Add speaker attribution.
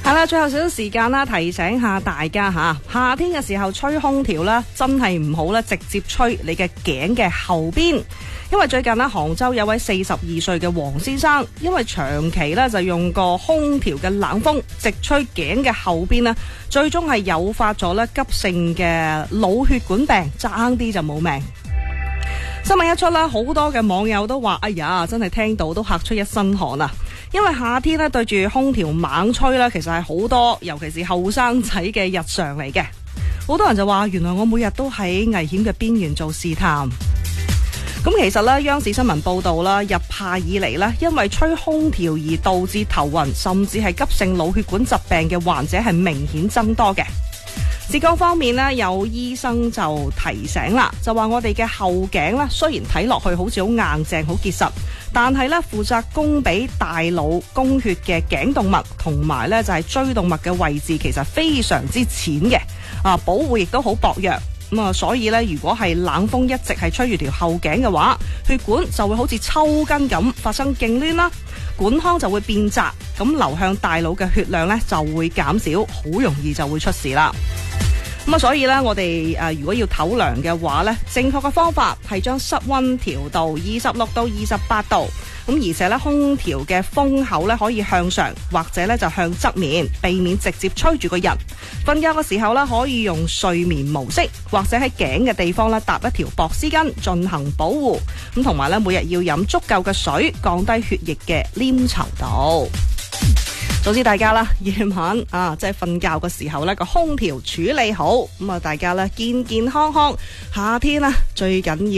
Speaker 1: 係啦，最後少少時間啦，提醒下大家吓，夏天嘅時候吹空調啦，真係唔好咧，直接吹你嘅頸嘅後邊。因為最近咧，杭州有位42歲嘅黃先生，因為長期咧就用個空調嘅冷風直吹頸嘅後邊咧，最終係誘發咗咧急性嘅腦血管病，爭啲就冇命。新聞一出啦，好多嘅網友都話：哎呀，真係聽到都嚇出一身汗啊！因為夏天咧對住空調猛吹啦，其實係好多，尤其是後生仔嘅日常嚟嘅。好多人就話：原來我每日都喺危險嘅邊緣做試探。咁其實咧，央視新聞報道啦，入夏以嚟咧，因為吹空調而導致頭暈，甚至係急性腦血管疾病嘅患者係明顯增多嘅。浙江方面呢，有醫生就提醒啦，就話我哋嘅後頸咧，雖然睇落去好似好硬淨、好結實，但係咧負責供俾大腦供血嘅頸動脈同埋咧就係椎動脈嘅位置，其實非常之淺嘅，保護亦都好薄弱。咁啊，所以咧，如果係冷風一直係吹住條後頸嘅話，血管就會好似抽筋咁發生痙攣啦，管腔就會變窄，咁流向大腦嘅血量咧就會減少，好容易就會出事啦。咁啊，所以咧，我哋如果要唞涼嘅話咧，正確嘅方法係將室溫調到26到28度，咁而且咧，空調嘅風口咧可以向上或者咧就向側面，避免直接吹住個人。瞓覺嘅時候咧，可以用睡眠模式，或者喺頸嘅地方咧搭一條薄絲巾進行保護。咁同埋咧，每日要飲足夠嘅水，降低血液嘅黏稠度。早知大家啦，夜晚即係瞓覺嘅時候咧，個空調處理好，咁啊大家咧健健康康，夏天啦最緊要。